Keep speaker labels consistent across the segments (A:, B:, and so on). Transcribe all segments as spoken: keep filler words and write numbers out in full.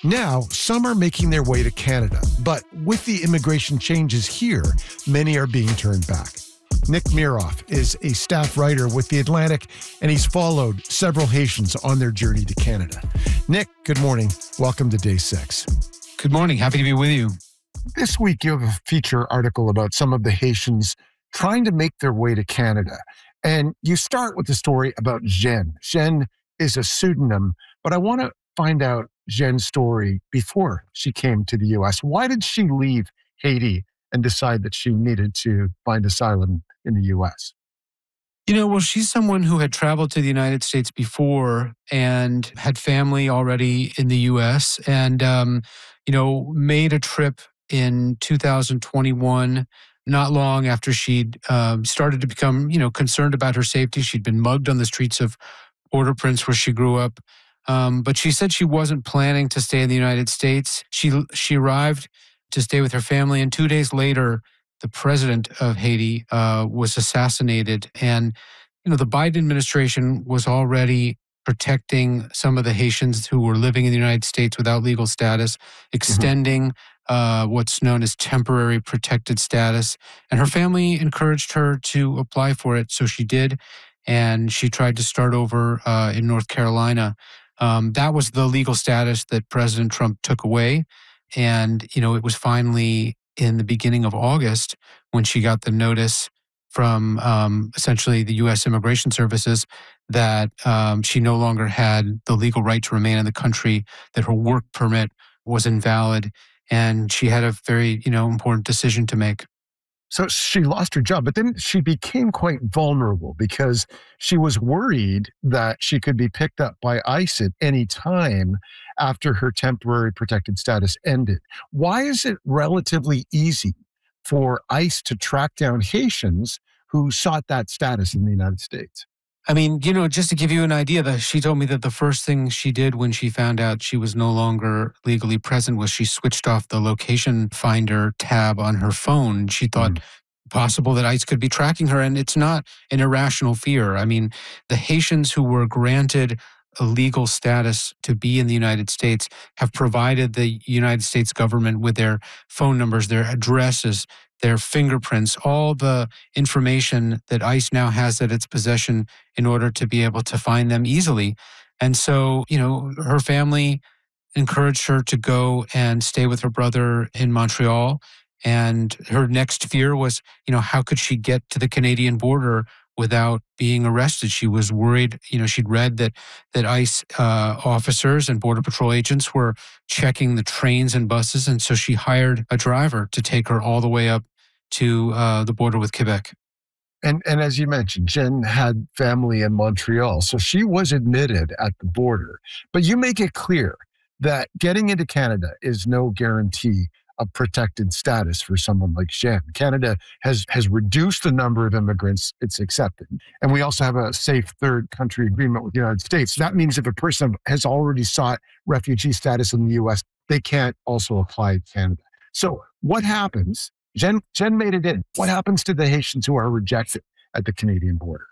A: Now, some are making their way to Canada, but with the immigration changes here, many are being turned back. Nick Miroff is a staff writer with The Atlantic, and he's followed several Haitians on their journey to Canada. Nick, good morning. Welcome to Day Six.
B: Good morning. Happy to be with you.
A: This week, you have a feature article about some of the Haitians trying to make their way to Canada. And you start with the story about Jen. Jen is a pseudonym, but I want to find out Jen's story before she came to the U S. Why did she leave Haiti and decide that she needed to find asylum in the U S?
B: You know, well, she's someone who had traveled to the United States before and had family already in the U S and, um, you know, made a trip in two thousand twenty-one, not long after she'd um, started to become, you know, concerned about her safety. She'd been mugged on the streets of Port-au-Prince where she grew up. Um, but she said she wasn't planning to stay in the United States. She she arrived to stay with her family, and two days later, the president of Haiti uh, was assassinated. And, you know, the Biden administration was already protecting some of the Haitians who were living in the United States without legal status, extending mm-hmm. uh, what's known as temporary protected status. And her family encouraged her to apply for it, so she did. And she tried to start over uh, in North Carolina. Um, that was the legal status that President Trump took away. And, you know, it was finally in the beginning of August when she got the notice from um, essentially the U S Immigration Services that um, she no longer had the legal right to remain in the country, that her work permit was invalid, and she had a very, you know, important decision to make.
A: So she lost her job, but then she became quite vulnerable because she was worried that she could be picked up by ICE at any time after her temporary protected status ended. Why is it relatively easy for ICE to track down Haitians who sought that status in the United States?
B: I mean, you know, just to give you an idea, that she told me that the first thing she did when she found out she was no longer legally present was she switched off the location finder tab on her phone. She thought mm. possible that ICE could be tracking her, and it's not an irrational fear. I mean, the Haitians who were granted a legal status to be in the United States have provided the United States government with their phone numbers, their addresses, their fingerprints, all the information that ICE now has at its possession in order to be able to find them easily. And so, you know, her family encouraged her to go and stay with her brother in Montreal. And her next fear was, you know, how could she get to the Canadian border without being arrested? She was worried, you know, she'd read that that ICE uh, officers and Border Patrol agents were checking the trains and buses. And so she hired a driver to take her all the way up to uh, the border with Quebec.
A: And and as you mentioned, Jen had family in Montreal, so she was admitted at the border. But you make it clear that getting into Canada is no guarantee of protected status for someone like Jen. Canada has has reduced the number of immigrants it's accepted. And we also have a safe third country agreement with the United States. That means if a person has already sought refugee status in the U S, they can't also apply to Canada. So what happens? Jen, Jen made it in. What happens to the Haitians who are rejected at the Canadian border?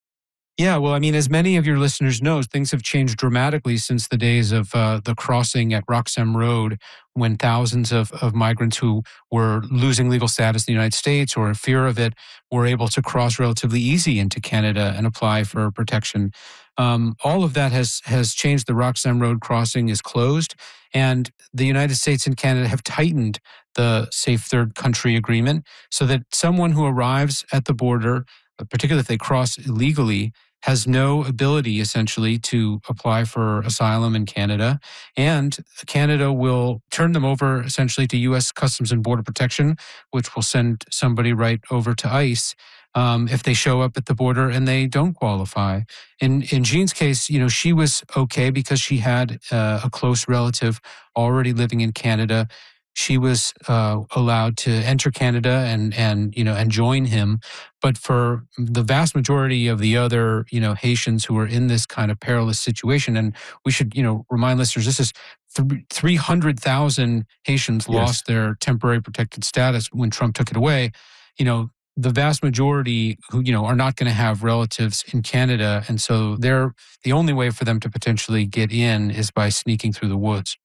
B: Yeah, well, I mean, as many of your listeners know, things have changed dramatically since the days of uh, the crossing at Roxham Road, when thousands of, of migrants who were losing legal status in the United States or in fear of it were able to cross relatively easy into Canada and apply for protection. Um, all of that has has changed. The Roxham Road crossing is closed, and the United States and Canada have tightened the Safe Third Country Agreement so that someone who arrives at the border, particularly if they cross illegally, has no ability essentially to apply for asylum in Canada. And Canada will turn them over essentially to U S Customs and Border Protection, which will send somebody right over to ICE um, if they show up at the border and they don't qualify. In in Jean's case, you know, she was okay because she had uh, a close relative already living in Canada. She was uh, allowed to enter Canada and and you know and join him, but for the vast majority of the other you know Haitians who are in this kind of perilous situation, and we should you know remind listeners, this is three hundred thousand Haitians yes. lost their temporary protected status when Trump took it away. You know, the vast majority who you know are not going to have relatives in Canada, and so they're the only way for them to potentially get in is by sneaking through the woods.